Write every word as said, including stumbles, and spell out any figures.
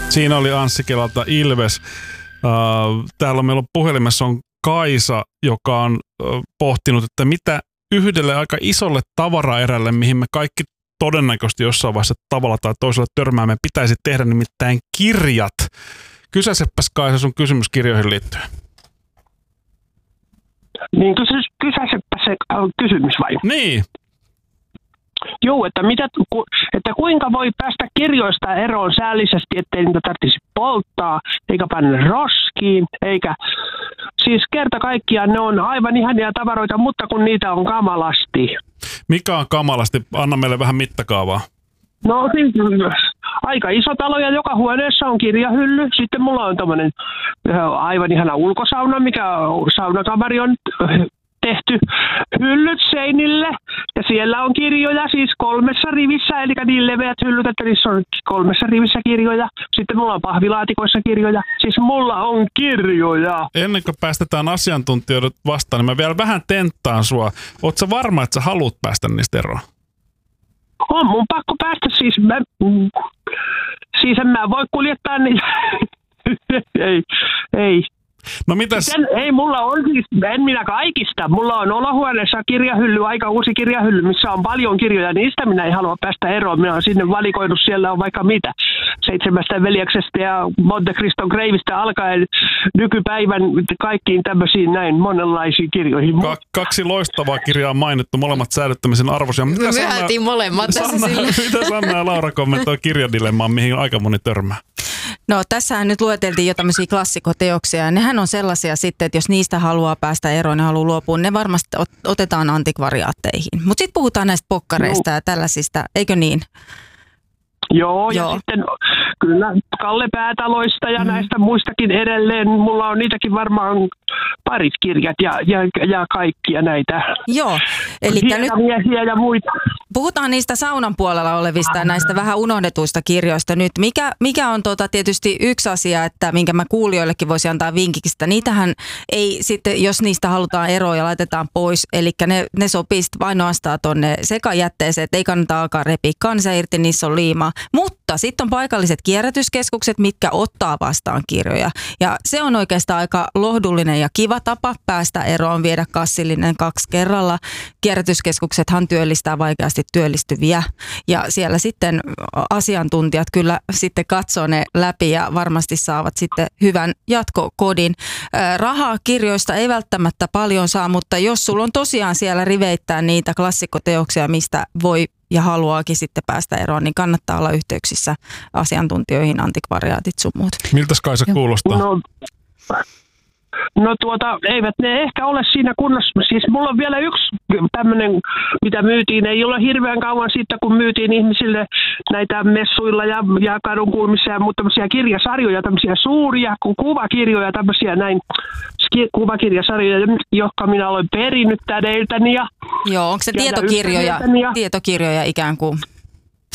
Siinä oli Anssi Kelalta Ilves. Täällä meillä on puhelimessa on Kaisa, joka on pohtinut, että mitä yhdelle aika isolle tavaraerälle, mihin me kaikki todennäköisesti jossain vaiheessa tavalla tai toisella törmäämme pitäisi tehdä, nimittäin kirjat. Kysäsepäs Kaisa sun kysymyskirjoihin liittyen. Niin kysy, kysäsepä se kysymys vai? Niin. Joo, että, mitä, että kuinka voi päästä kirjoista eroon säällisesti, ettei niitä tarvitsisi polttaa, eikä panna roskiin, eikä... Siis kerta kaikkiaan ne on aivan ihania tavaroita, mutta kun niitä on kamalasti. Mikä on kamalasti? Anna meille vähän mittakaavaa. No siis aika iso talo ja joka huoneessa on kirjahylly. Sitten mulla on tommonen aivan ihana ulkosauna, mikä saunakamari on tehty hyllyt seinille. Ja siellä on kirjoja siis kolmessa rivissä, eli niin leveät hyllyt, että niissä on kolmessa rivissä kirjoja. Sitten mulla on pahvilaatikoissa kirjoja. Siis mulla on kirjoja. Ennen kuin päästetään asiantuntijoille vastaan, niin mä vielä vähän tenttaan sua. Oot sä varma, että sä haluat päästä niistä eroon? On mun pakko päästä, siis mä, siis en mä voi kuljettaa niitä. ei, ei. No mitäs? Sen, ei, mulla on siis, en minä kaikista. Mulla on olohuoneessa kirjahylly, aika uusi kirjahylly, missä on paljon kirjoja. Niistä minä ei halua päästä eroon. Minä olen sinne valikoinut, siellä on vaikka mitä. Seitsemästä veljeksestä ja Monte Criston kreivistä alkaen nykypäivän kaikkiin tämmöisiin näin monenlaisiin kirjoihin. Ka- kaksi loistavaa kirjaa on mainittu, molemmat säilyttämisen arvoisia. Mitä Me Sanna, molemmat tässä Sanna, mitä Sanna ja Laura kommentoi kirjadilemmaan, mihin aika moni törmää? No tässähän nyt lueteltiin jo tämmöisiä klassikoteoksia ja nehän on sellaisia sitten, että jos niistä haluaa päästä eroon ja haluaa luopua, ne varmasti otetaan antikvariaatteihin. Mutta sitten puhutaan näistä pokkareista no. ja tällaisista, eikö niin? Joo, Joo, ja sitten kyllä Kalle Päätaloista ja mm. näistä muistakin edelleen. Mulla on niitäkin varmaan parit kirjat ja, ja, ja kaikkia näitä. Joo, eli nyt ja muita. Puhutaan niistä saunan puolella olevista ja näistä vähän unohdetuista kirjoista nyt. Mikä, mikä on tota tietysti yksi asia, että minkä mä kuulijoillekin voisi antaa vinkiksi, niitähän ei sitten, jos niistä halutaan eroa ja laitetaan pois, eli ne, ne sopii sitten ainoastaan tonne sekajätteeseen, että ei kannata alkaa repiä kansa irti, niissä on liimaa. Mutta sitten on paikalliset kierrätyskeskukset, mitkä ottaa vastaan kirjoja. Ja se on oikeastaan aika lohdullinen ja kiva tapa päästä eroon, viedä kassillinen kaksi kerralla. Kierrätyskeskuksethan työllistää vaikeasti työllistyviä. Ja siellä sitten asiantuntijat kyllä sitten katsoo ne läpi ja varmasti saavat sitten hyvän jatkokodin. Rahaa kirjoista ei välttämättä paljon saa, mutta jos sulla on tosiaan siellä riveittää niitä klassikkoteoksia, mistä voi ja haluaakin sitten päästä eroon, niin kannattaa olla yhteyksissä asiantuntijoihin, antikvariaatit sun muut. Miltäs Kaisa kuulostaa? No, no tuota, eivät ne ehkä ole siinä kunnossa. Siis mulla on vielä yksi tämmöinen, mitä myytiin. Ei ole hirveän kauan siitä, kun myytiin ihmisille näitä messuilla ja, ja kadunkulmissa ja muuta tämmöisiä kirjasarjoja, tämmöisiä suuria kuvakirjoja, tämmöisiä näin kuvakirjasarjoja, jotka minä olen perinnyt tädeltäni. Ja Joo, onko se tietokirjoja, tietokirjoja ikään kuin?